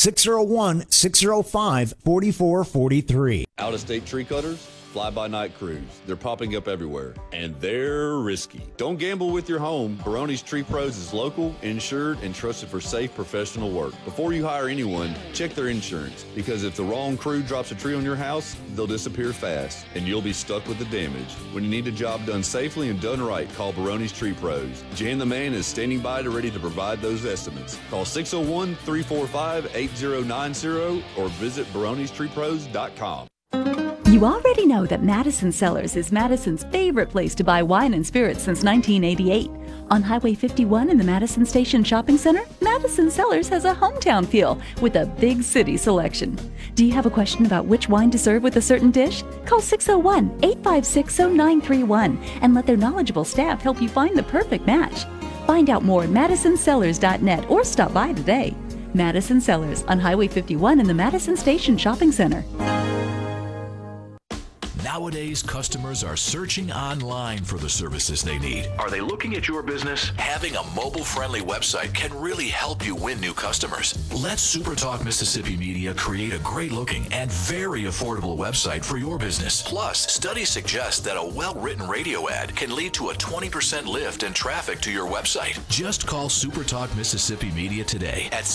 601-605-4443. Out-of-state tree cutters, fly-by-night crews. They're popping up everywhere, and they're risky. Don't gamble with your home. Baroni's Tree Pros is local, insured, and trusted for safe professional work. Before you hire anyone, check their insurance, because if the wrong crew drops a tree on your house, they'll disappear fast, and you'll be stuck with the damage. When you need a job done safely and done right, call Baroni's Tree Pros. Jan the Man is standing by to ready to provide those estimates. Call 601-345-8090 or visit baronistreepros.com. You already know that Madison Cellars is Madison's favorite place to buy wine and spirits since 1988. On Highway 51 in the Madison Station Shopping Center, Madison Cellars has a hometown feel with a big city selection. Do you have a question about which wine to serve with a certain dish? Call 601-856-0931 and let their knowledgeable staff help you find the perfect match. Find out more at MadisonCellars.net or stop by today. Madison Cellars on Highway 51 in the Madison Station Shopping Center. Nowadays, customers are searching online for the services they need. Are they looking at your business? Having a mobile-friendly website can really help you win new customers. Let SuperTalk Mississippi Media create a great-looking and very affordable website for your business. Plus, studies suggest that a well-written radio ad can lead to a 20% lift in traffic to your website. Just call SuperTalk Mississippi Media today at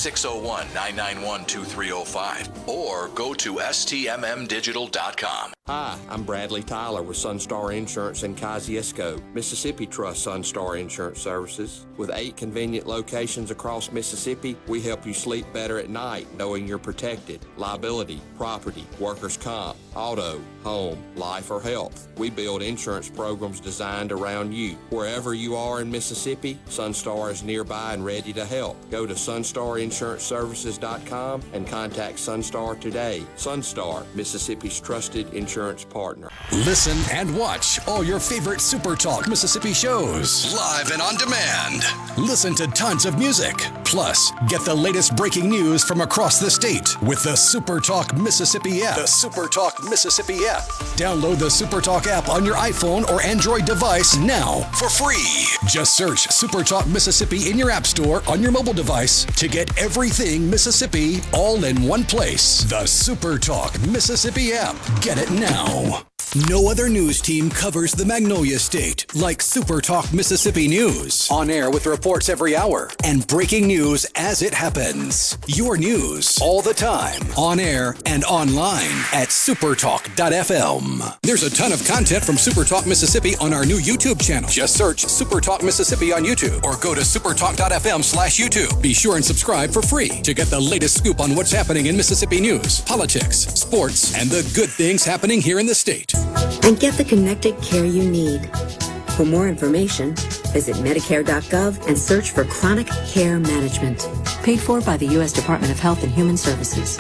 601-991-2305 or go to stmmdigital.com. Hi, I'm Bradley Tyler with Sunstar Insurance in Kosciuszko. Mississippi trusts Sunstar Insurance Services. With 8 convenient locations across Mississippi, we help you sleep better at night knowing you're protected. Liability, property, workers' comp, auto, home, life, or health. We build insurance programs designed around you. Wherever you are in Mississippi, Sunstar is nearby and ready to help. Go to sunstarinsuranceservices.com and contact Sunstar today. Sunstar, Mississippi's trusted insurance partner. Listen and watch all your favorite SuperTalk Mississippi shows live and on demand. Listen to tons of music. Plus, get the latest breaking news from across the state with the SuperTalk Mississippi app. The SuperTalk Mississippi app. Download the SuperTalk app on your iPhone or Android device now for free. Just search SuperTalk Mississippi in your app store on your mobile device to get everything Mississippi all in one place. The SuperTalk Mississippi app. Get it now. No other news team covers the Magnolia State like SuperTalk Mississippi News. On air with reports every hour and breaking news as it happens. Your news all the time. On air and online at supertalk.fm. There's a ton of content from SuperTalk Mississippi on our new YouTube channel. Just search SuperTalk Mississippi on YouTube or go to supertalk.fm/YouTube. Be sure and subscribe for free to get the latest scoop on what's happening in Mississippi news, politics, sports, and the good things happening here in the state. And get the connected care you need. For more information, visit Medicare.gov and search for Chronic Care Management. Paid for by the U.S. Department of Health and Human Services.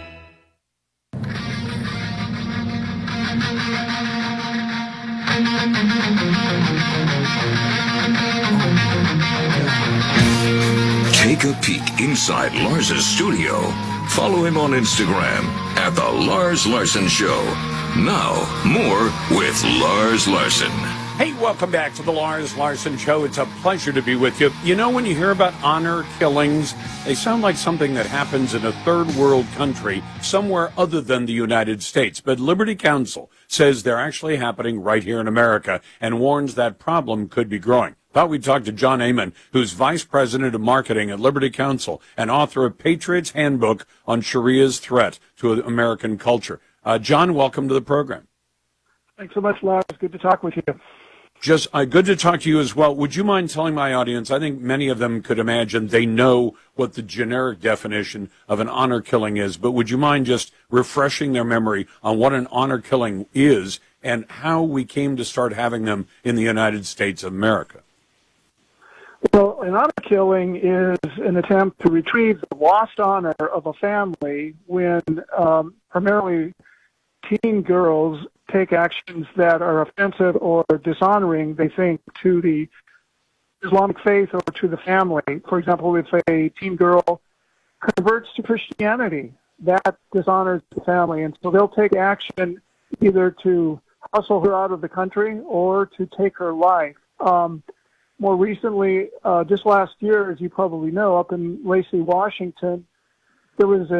Take a peek inside Lars's studio. Follow him on Instagram at The Lars Larson Show. Now, more with Lars Larson. Hey, welcome back to the Lars Larson Show. It's a pleasure to be with you. You know, when you hear about honor killings, they sound like something that happens in a third world country, somewhere other than the United States. But Liberty Counsel says they're actually happening right here in America and warns that problem could be growing. Thought we'd talk to John Amann, who's Vice President of Marketing at Liberty Counsel and author of Patriot's Handbook on Sharia's Threat to American Culture. John, welcome to the program. Thanks so much, Lars. Good to talk with you. Just good to talk to you as well. Would you mind telling my audience, I think many of them could imagine they know what the generic definition of an honor killing is, but would you mind just refreshing their memory on what an honor killing is and how we came to start having them in the United States of America? Well, an honor killing is an attempt to retrieve the lost honor of a family when primarily teen girls take actions that are offensive or dishonoring, they think, to the Islamic faith or to the family. For example, if a teen girl converts to Christianity, that dishonors the family. And so they'll take action either to hustle her out of the country or to take her life. More recently, just last year, as you probably know, up in Lacey, Washington, there was